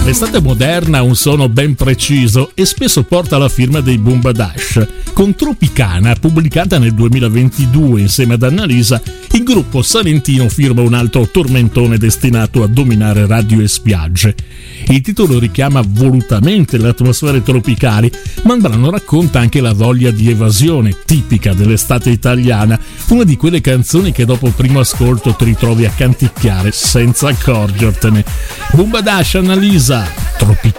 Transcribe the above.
L'estate moderna ha un suono ben preciso e spesso porta la firma dei Bumba-Dash. Con Tropicana, pubblicata nel 2022 insieme ad Annalisa, il gruppo salentino firma un altro tormentone destinato a dominare radio e spiagge. Il titolo richiama volutamente le atmosfere tropicali, ma il brano racconta anche la voglia di evasione tipica dell'estate italiana, una di quelle canzoni che dopo il primo ascolto ti ritrovi a canticchiare senza accorgertene. Bumba-Dash, Annalisa, Tropicana.